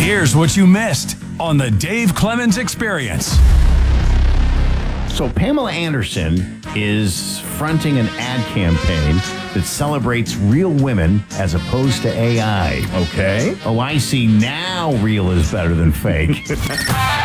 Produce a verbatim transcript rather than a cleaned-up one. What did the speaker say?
Here's what you missed on the Dave Clemens Experience. So Pamela Anderson is fronting an ad campaign that celebrates real women as opposed to A I. Okay. Oh, I see. Now real is better than fake.